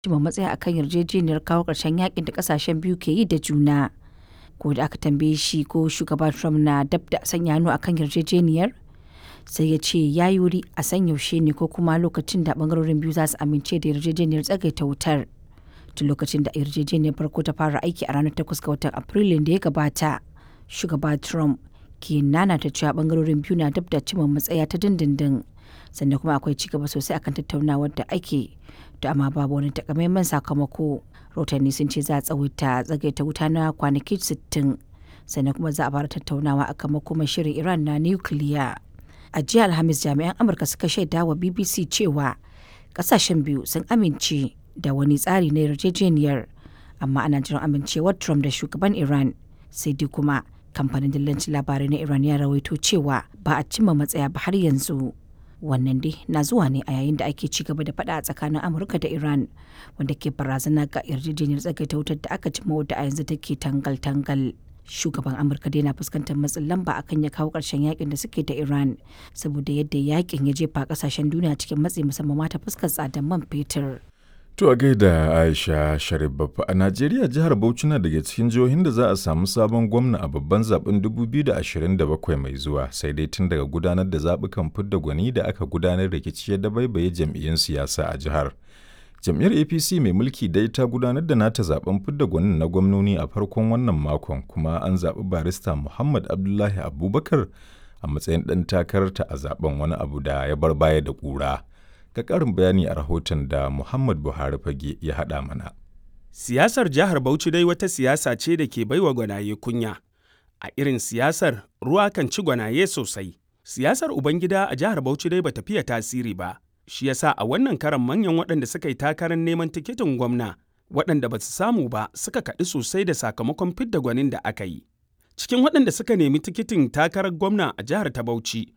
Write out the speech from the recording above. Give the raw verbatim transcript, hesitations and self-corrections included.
cimma matsaya akan yarjejeniyar kawo ƙarshen yakin da ƙasashen biyu ke yi da juna. Ko da aka tambaye shi ko shugaba Trump na dab da sanya hannu akan yarjejeniyar, sai ya ce ya yi wuri a san yaushe ne ko kuma lokacin da bangarorin biyu za su amince da yarjejeniyar tsagaita wutar. Tun lokacin da yarjejeniyar farko ta fara aiki a ranar takwas ga watan Afrilun da ya gabata, shugaba Trump ke nanata cewa bangarorin biyu na dab da cimma matsaya ta dindindin, sannan kuma akwai cigaba sosai akan tattaunawar da ake, to amma babu wani takamaiman sakamako. Rahotanni sun ce za a tsawaita tsagaita wuta na kwanaki sittin, sannan kuma za a fara tattaunawa akan makomar shirin Iran na nukiliya. A jiya Alhamis, jami'an Amurka suka shaida wa B B C cewa kasashen biyu sun amince da wani tsari na yarjejeniyar, amma ana jiran amincewar Trump da shugaban Iran. Sai dai kuma kamfanin dillancin labarai na Iran ya rawaito cewa ba a cimma matsaya ba har yanzu. Wannan dai na zuwa ne a yayin da ake ci gaba da faɗa a tsakanin Amurka da Iran, wanda ke barazana ga yarjejeniyar tsagaita wutar da aka cimma wadda a yanzu take tangal-tangal. Shugaban Amurka dai na fuskantar matsin lamba akan ya kawo ƙarshen yakin da suke da Iran, saboda yadda yakin ya jefa ƙasashen duniya cikin matsi, musamman ma ta fuskar tsadar man fetur. To a gaida Aisha Sharif Baffa, a Najeriya jihar Bauchi na daga cikin jihohin da za a samu sabon gwamna a babban zaben dubu biyu da ashirin da bakwai mai zuwa, sai dai tun daga gudanar da zaɓukan fidda gwani da aka gudanar rikici ya dabaibaye jam'iyyun siyasa a jihar. Jam'iyyar A P C mai mulki dai ta gudanar da nata zaben fidda gwanin na gwamnoni a farkon wannan makon, kuma an zaɓi barista Muhammad Abdullahi Abubakar a matsayin ɗan takararta a zaben, wani abu da ya bar baya da ƙura. Ga ƙarin bayani a rahoton da Muhammad Buhari Fage ya haɗa mana. Siyasar jihar Bauchi dai wata siyasa ce da ke baiwa gwanaye kunya. A irin siyasar ruwa kan ci gwanaye sosai. Siyasar Ubangida a jihar Bauchi dai bata fiye tasiri ba. Shi yasa a wannan karan manyan waɗanda suka yi takarar neman tikitin gwamna waɗanda ba su samu ba suka kaɗi sosai da sakamakon fidda gwanin da aka yi. Cikin waɗanda suka nemi tikitin takarar gwamna a jihar ta Bauchi